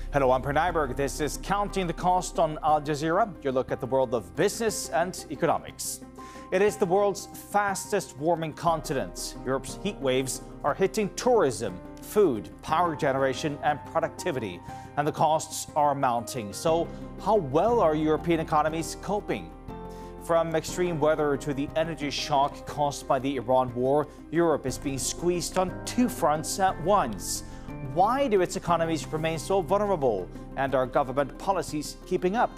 Hello, I'm Per Nyberg. This is Counting the Cost on Al Jazeera, your look at the world of business and economics. It is the world's fastest warming continent. Europe's heat waves are hitting tourism, food, power generation and productivity, and the costs are mounting. So how well are European economies coping? From extreme weather to the energy shock caused by the Iran war, Europe is being squeezed on two fronts at once. Why do its economies remain so vulnerable? And are government policies keeping up?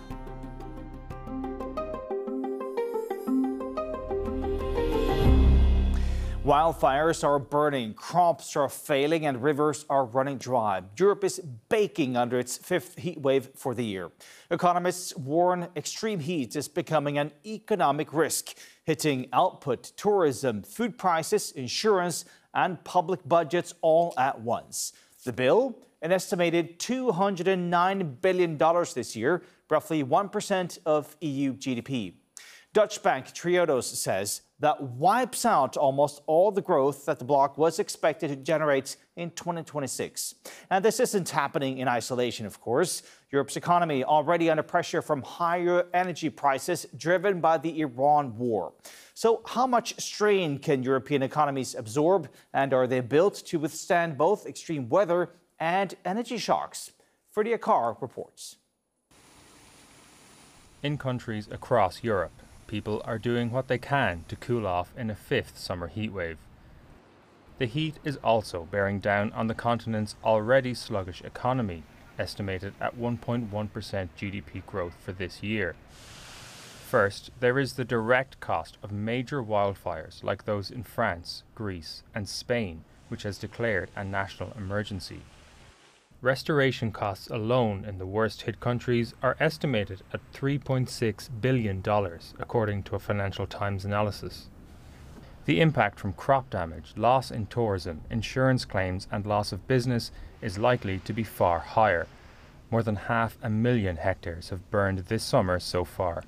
Wildfires are burning, crops are failing, and rivers are running dry. Europe is baking under its fifth heat wave for the year. Economists warn extreme heat is becoming an economic risk, hitting output, tourism, food prices, insurance, and public budgets all at once. The bill, an estimated $209 billion this year, roughly 1% of EU GDP. Dutch bank Triodos says that wipes out almost all the growth that the bloc was expected to generate in 2026. And this isn't happening in isolation, of course. Europe's economy already under pressure from higher energy prices driven by the Iran war. So how much strain can European economies absorb, and are they built to withstand both extreme weather and energy shocks? Freddie Carr reports. In countries across Europe, people are doing what they can to cool off in a fifth summer heatwave. The heat is also bearing down on the continent's already sluggish economy, estimated at 1.1% GDP growth for this year. First, there is the direct cost of major wildfires like those in France, Greece, and Spain, which has declared a national emergency. Restoration costs alone in the worst-hit countries are estimated at $3.6 billion, according to a Financial Times analysis. The impact from crop damage, loss in tourism, insurance claims and loss of business is likely to be far higher. More than 500,000 hectares have burned this summer so far.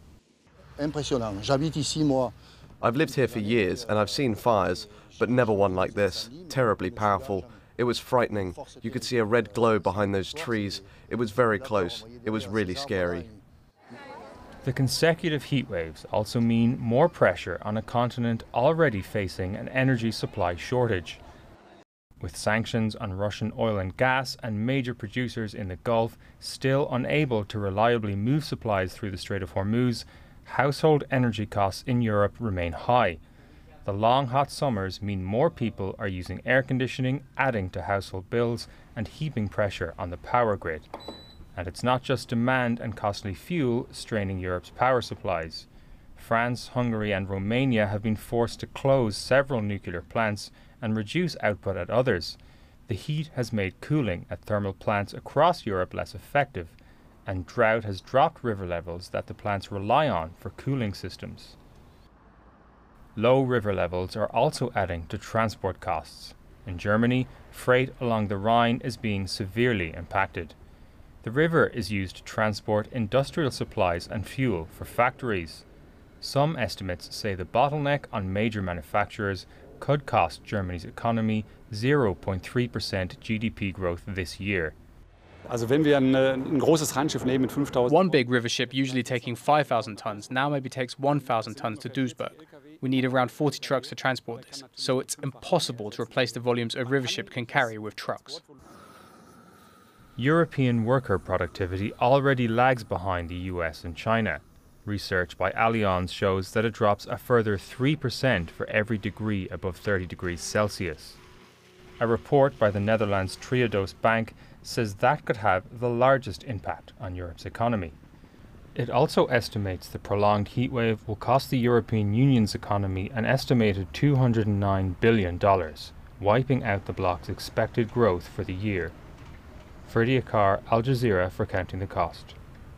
I've lived here for years and I've seen fires, but never one like this, terribly powerful. It was frightening. You could see a red glow behind those trees. It was very close. It was really scary. The consecutive heat waves also mean more pressure on a continent already facing an energy supply shortage. With sanctions on Russian oil and gas and major producers in the Gulf still unable to reliably move supplies through the Strait of Hormuz, household energy costs in Europe remain high. The long hot summers mean more people are using air conditioning, adding to household bills and heaping pressure on the power grid. And it's not just demand and costly fuel straining Europe's power supplies. France, Hungary and Romania have been forced to close several nuclear plants and reduce output at others. The heat has made cooling at thermal plants across Europe less effective, and drought has dropped river levels that the plants rely on for cooling systems. Low river levels are also adding to transport costs. In Germany, freight along the Rhine is being severely impacted. The river is used to transport industrial supplies and fuel for factories. Some estimates say the bottleneck on major manufacturers could cost Germany's economy 0.3% GDP growth this year. One big river ship usually taking 5,000 tons now maybe takes 1,000 tons to Duisburg. We need around 40 trucks to transport this, so it's impossible to replace the volumes a river ship can carry with trucks. European worker productivity already lags behind the US and China. Research by Allianz shows that it drops a further 3% for every degree above 30 degrees Celsius. A report by the Netherlands Triodos Bank says that could have the largest impact on Europe's economy. It also estimates the prolonged heatwave will cost the European Union's economy an estimated $209 billion, wiping out the bloc's expected growth for the year. Freddie Carr, Al Jazeera for Counting the Cost.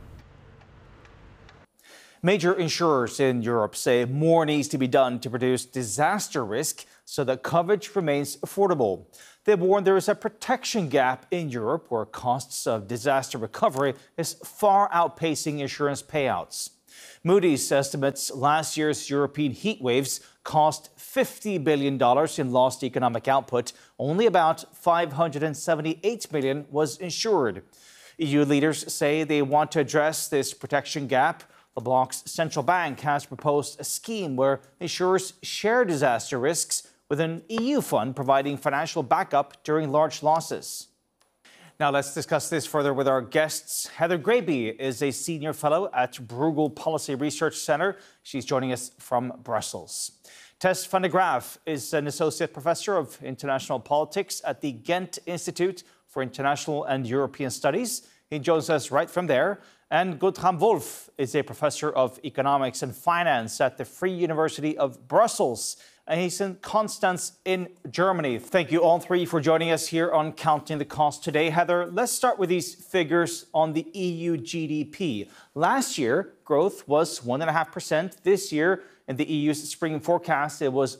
Major insurers in Europe say more needs to be done to reduce disaster risk so that coverage remains affordable. They warn there is a protection gap in Europe where costs of disaster recovery is far outpacing insurance payouts. Moody's estimates last year's European heat waves cost $50 billion in lost economic output. Only about $578 million was insured. EU leaders say they want to address this protection gap. The bloc's central bank has proposed a scheme where insurers share disaster risks with an EU fund providing financial backup during large losses. Now let's discuss this further with our guests. Heather Graby is a senior fellow at Bruegel Policy Research Centre. She's joining us from Brussels. Tess van der Graaf is an associate professor of international politics at the Ghent Institute for International and European Studies. He joins us right from there. And Guntram Wolf is a professor of economics and finance at the Free University of Brussels. And he's in Constance in Germany. Thank you all three for joining us here on Counting the Cost today. Heather, let's start with these figures on the EU GDP. Last year, growth was 1.5%. This year, in the EU's spring forecast, it was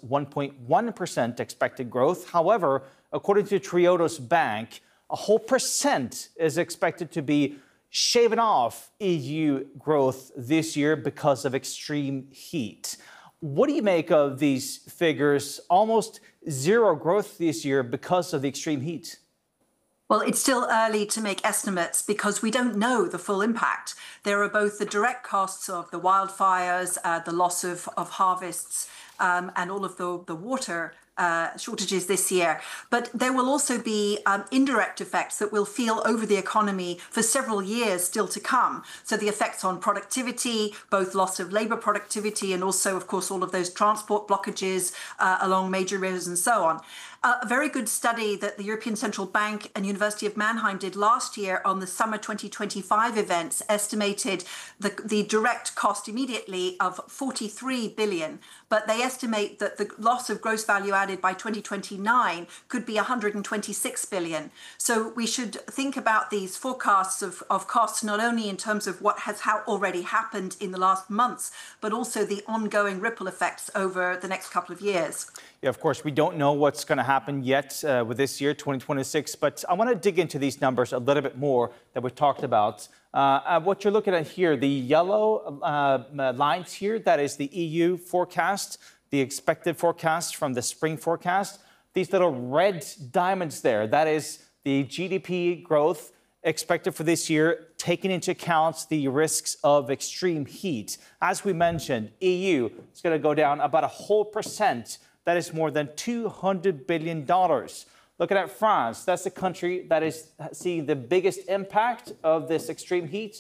1.1% expected growth. However, according to Triodos Bank, a whole percent is expected to be shaven off EU growth this year because of extreme heat. What do you make of these figures? Almost zero growth this year because of the extreme heat. Well, it's still early to make estimates because we don't know the full impact. There are both the direct costs of the wildfires, the loss of harvests, and all of the water shortages this year. But there will also be indirect effects that we'll feel over the economy for several years still to come. So the effects on productivity, both loss of labour productivity and also, of course, all of those transport blockages along major rivers and so on. A very good study that the European Central Bank and University of Mannheim did last year on the summer 2025 events estimated the direct cost immediately of 43 billion. But they estimate that the loss of gross value added by 2029 could be 126 billion. So we should think about these forecasts of costs not only in terms of what has already happened in the last months, but also the ongoing ripple effects over the next couple of years. Yeah, of course, we don't know what's going to happen yet with this year, 2026, but I want to dig into these numbers a little bit more that we talked about. What you're looking at here, the yellow lines here, that is the EU forecast, the expected forecast from the spring forecast. These little red diamonds there, that is the GDP growth expected for this year, taking into account the risks of extreme heat. As we mentioned, EU is going to go down about a whole percent. That is more than $200 billion. Looking at France, that's the country that is seeing the biggest impact of this extreme heat,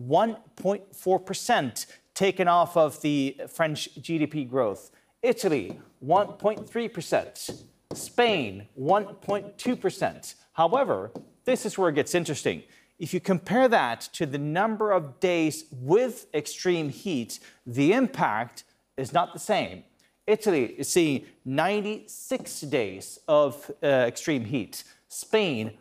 1.4% taken off of the French GDP growth. Italy, 1.3%. Spain, 1.2%. However, this is where it gets interesting. If you compare that to the number of days with extreme heat, the impact is not the same. Italy is seeing 96 days of extreme heat. Spain,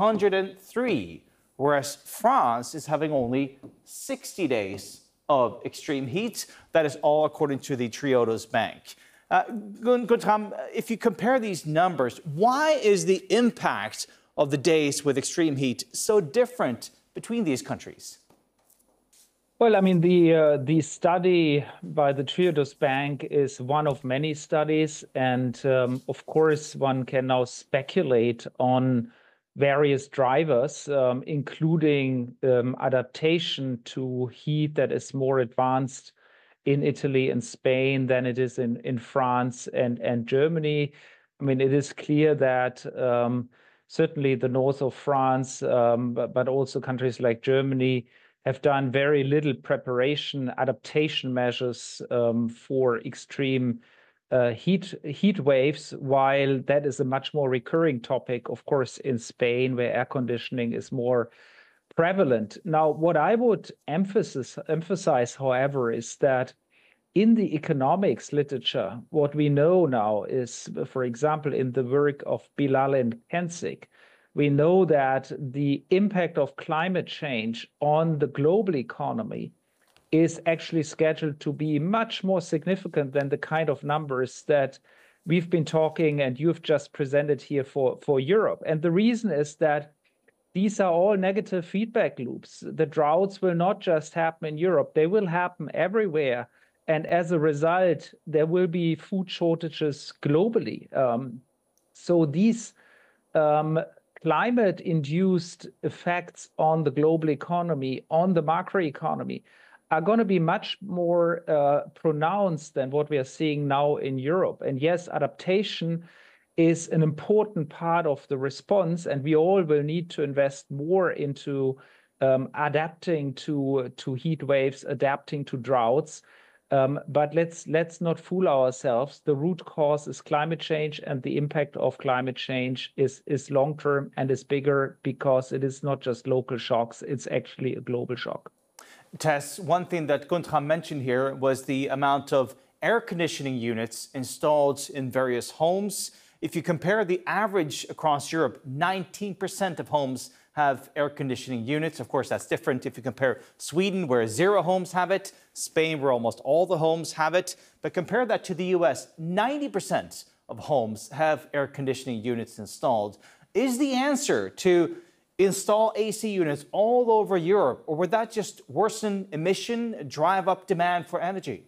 103, whereas France is having only 60 days of extreme heat. That is all according to the Triodos Bank. Guntram, if you compare these numbers, why is the impact of the days with extreme heat so different between these countries? Well, I mean, the study by the Triodos Bank is one of many studies. And of course, one can now speculate on various drivers, including adaptation to heat that is more advanced in Italy and Spain than it is in France and Germany. I mean, it is clear that certainly the north of France, but also countries like Germany, have done very little preparation, adaptation measures for extreme heat waves, while that is a much more recurring topic, of course, in Spain, where air conditioning is more prevalent. Now, what I would emphasize, however, is that in the economics literature, what we know now is, for example, in the work of Bilal and Kensik, we know that the impact of climate change on the global economy is actually scheduled to be much more significant than the kind of numbers that we've been talking and you've just presented here for Europe. And the reason is that these are all negative feedback loops. The droughts will not just happen in Europe, they will happen everywhere. And as a result, there will be food shortages globally. So these climate-induced effects on the global economy, on the macroeconomy, are going to be much more pronounced than what we are seeing now in Europe. And yes, adaptation is an important part of the response, and we all will need to invest more into adapting to heat waves, adapting to droughts. But let's not fool ourselves. The root cause is climate change, and the impact of climate change is long-term and is bigger because it is not just local shocks, it's actually a global shock. Tess, one thing that Guntram mentioned here was the amount of air conditioning units installed in various homes. If you compare the average across Europe, 19% of homes have air conditioning units. Of course, that's different if you compare Sweden, where 0 homes have it, Spain, where almost all the homes have it. But compare that to the US, 90% of homes have air conditioning units installed. Is the answer to install AC units all over Europe, or would that just worsen emission, drive up demand for energy?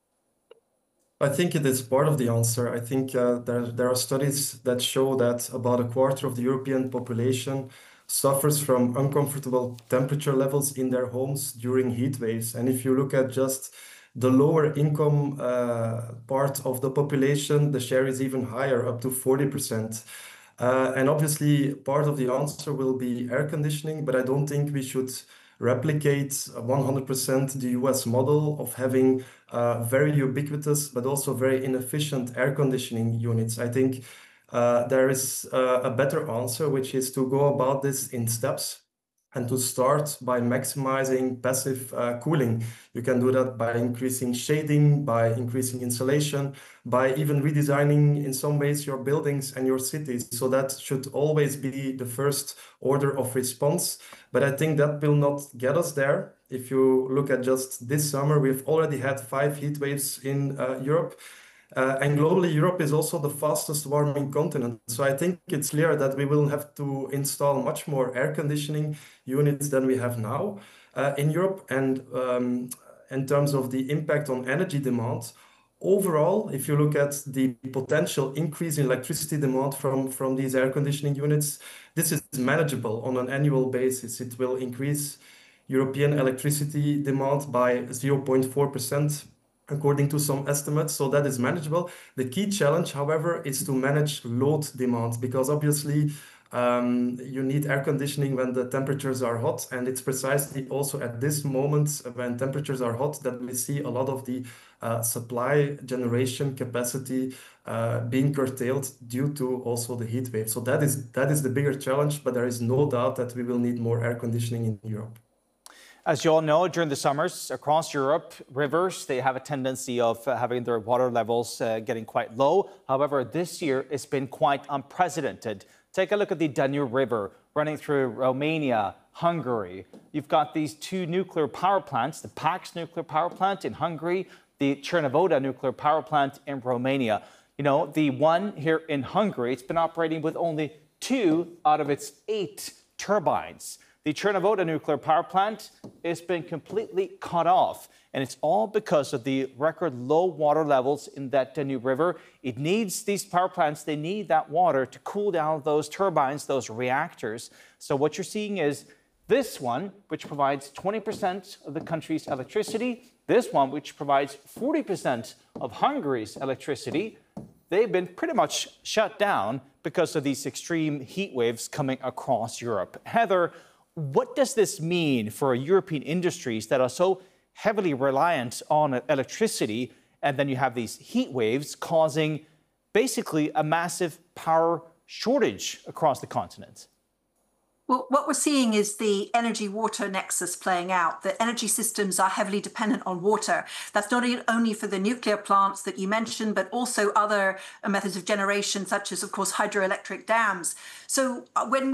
I think it is part of the answer. I think there are studies that show that about a quarter of the European population suffers from uncomfortable temperature levels in their homes during heat waves. And if you look at just the lower income part of the population, the share is even higher, up to 40%. And obviously, part of the answer will be air conditioning, but I don't think we should replicate 100% the US model of having very ubiquitous, but also very inefficient air conditioning units. I think there is a better answer, which is to go about this in steps and to start by maximizing passive cooling. You can do that by increasing shading, by increasing insulation, by even redesigning in some ways your buildings and your cities. So that should always be the first order of response. But I think that will not get us there. If you look at just this summer, we've already had 5 heat waves in Europe. And globally, Europe is also the fastest warming continent. So I think it's clear that we will have to install much more air conditioning units than we have now in Europe. And in terms of the impact on energy demand, overall, if you look at the potential increase in electricity demand from these air conditioning units, this is manageable on an annual basis. It will increase European electricity demand by 0.4%. According to some estimates, so that is manageable. The key challenge, however, is to manage load demand, because obviously you need air conditioning when the temperatures are hot, and it's precisely also at this moment when temperatures are hot that we see a lot of the supply generation capacity being curtailed due to also the heat wave. So that is the bigger challenge, but there is no doubt that we will need more air conditioning in Europe. As you all know, during the summers across Europe, rivers, they have a tendency of having their water levels getting quite low. However, this year it's been quite unprecedented. Take a look at the Danube River running through Romania, Hungary. You've got these 2 nuclear power plants, the Pax nuclear power plant in Hungary, the Cernavodă nuclear power plant in Romania. You know, the one here in Hungary, it's been operating with only 2 out of its 8 turbines. The Cernavodă nuclear power plant has been completely cut off, and it's all because of the record low water levels in that Danube River. It needs these power plants, they need that water to cool down those turbines, those reactors. So what you're seeing is this one, which provides 20% of the country's electricity, this one, which provides 40% of Hungary's electricity, they've been pretty much shut down because of these extreme heat waves coming across Europe. Heather, what does this mean for European industries that are so heavily reliant on electricity, and then you have these heat waves causing basically a massive power shortage across the continent? Well, what we're seeing is the energy-water nexus playing out. The energy systems are heavily dependent on water. That's not only for the nuclear plants that you mentioned, but also other methods of generation, such as, of course, hydroelectric dams. So when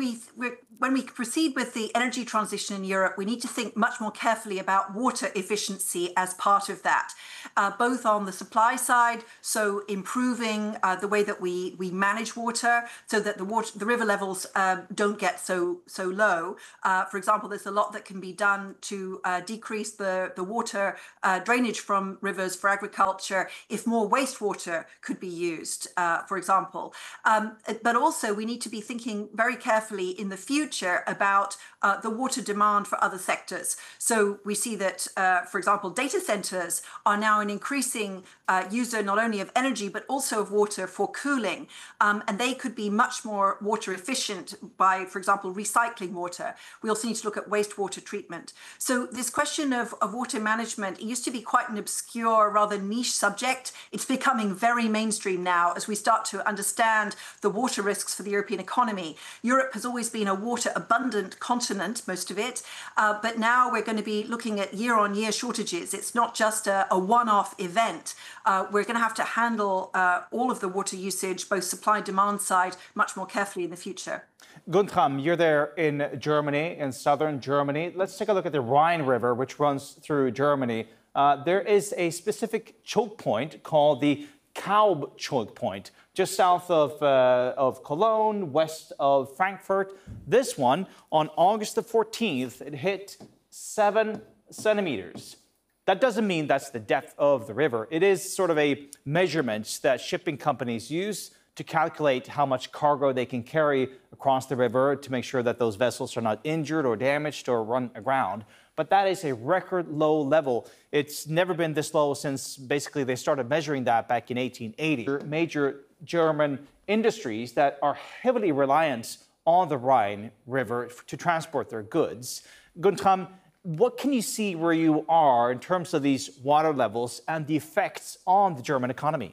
we proceed with the energy transition in Europe, we need to think much more carefully about water efficiency as part of that, both on the supply side, so improving the way that we manage water so that the river levels don't get so low. For example, there's a lot that can be done to decrease the water drainage from rivers for agriculture if more wastewater could be used, for example. But also we need to be thinking very carefully in the future about the water demand for other sectors. So we see that, for example, data centers are now an increasing user not only of energy, but also of water for cooling. And they could be much more water efficient by, for example, recycling water. We also need to look at wastewater treatment. So this question of water management, it used to be quite an obscure, rather niche subject. It's becoming very mainstream now as we start to understand the water risks for the European economy. Europe has always been a water abundant continent, most of it, but now we're going to be looking at year-on-year shortages. It's not just a one-off event. We're going to have to handle all of the water usage, both supply and demand side, much more carefully in the future. Guntram, you're there in Germany, in southern Germany. Let's take a look at the Rhine River, which runs through Germany. There is a specific choke point called the Kaub choke point, just south of Cologne, west of Frankfurt. This one, on August the 14th, it hit 7 centimeters. That doesn't mean that's the depth of the river. It is sort of a measurement that shipping companies use to calculate how much cargo they can carry across the river to make sure that those vessels are not injured or damaged or run aground. But that is a record low level. It's never been this low since basically they started measuring that back in 1880. Major German industries that are heavily reliant on the Rhine River to transport their goods. Guntram, what can you see where you are in terms of these water levels and the effects on the German economy?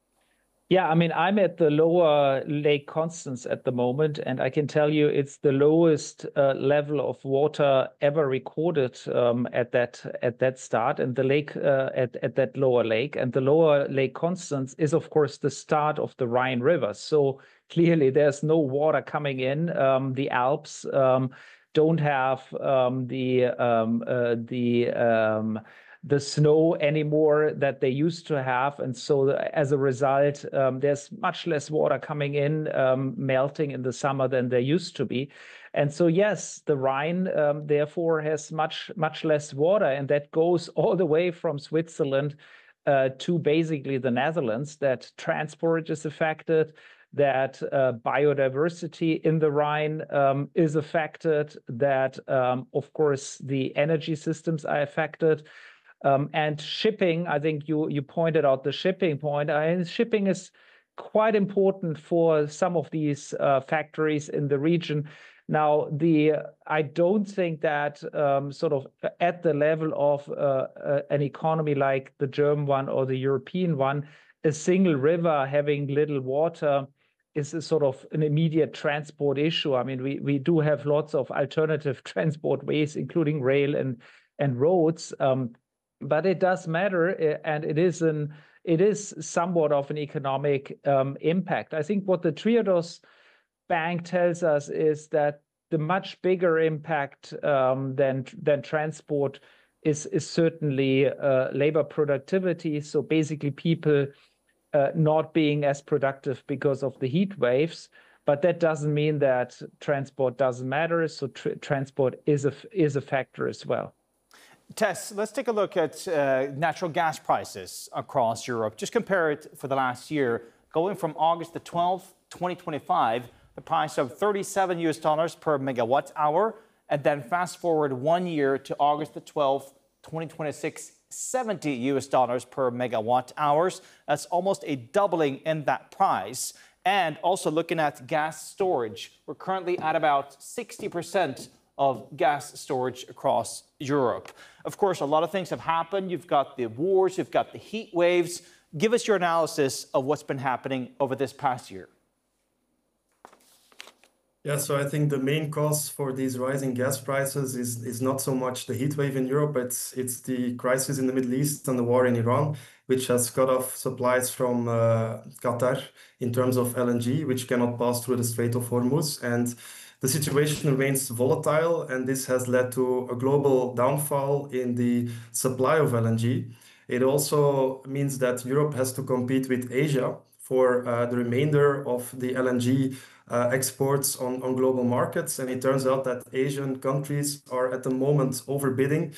Yeah, I mean, I'm at the lower Lake Constance at the moment, and I can tell you it's the lowest level of water ever recorded at that start, and the lake at that lower lake. And the lower Lake Constance is, of course, the start of the Rhine River. So clearly, there's no water coming in. The Alps don't have the snow anymore that they used to have. And so as a result, there's much less water coming in, melting in the summer than there used to be. And so, yes, the Rhine, therefore, has much less water. And that goes all the way from Switzerland to basically the Netherlands, that transport is affected, that biodiversity in the Rhine is affected, that, of course, the energy systems are affected. And shipping, I think you pointed out the shipping point. Shipping is quite important for some of these factories in the region. Now, I don't think that sort of at the level of an economy like the German one or the European one, a single river having little water is a sort of an immediate transport issue. I mean, we do have lots of alternative transport ways, including rail and roads. But it does matter, and it is somewhat of an economic impact. I think what the Triodos Bank tells us is that the much bigger impact than transport is certainly labor productivity. So basically, people not being as productive because of the heat waves. But that doesn't mean that transport doesn't matter. So transport is a factor as well. Tess, let's take a look at natural gas prices across Europe. Just compare it for the last year. Going from August the 12th, 2025, the price of $37 per megawatt hour, and then fast forward 1 year to August the 12th, 2026, $70 per megawatt hours. That's almost a doubling in that price. And also looking at gas storage, we're currently at about 60% of gas storage across Europe. Of course, a lot of things have happened. You've got the wars, you've got the heat waves. Give us your analysis of what's been happening over this past year. Yeah, so I think the main cause for these rising gas prices is not so much the heat wave in Europe, it's the crisis in the Middle East and the war in Iran, which has cut off supplies from Qatar in terms of LNG, which cannot pass through the Strait of Hormuz. And the situation remains volatile, and this has led to a global downfall in the supply of LNG. It also means that Europe has to compete with Asia for the remainder of the LNG exports on global markets. And it turns out that Asian countries are at the moment overbidding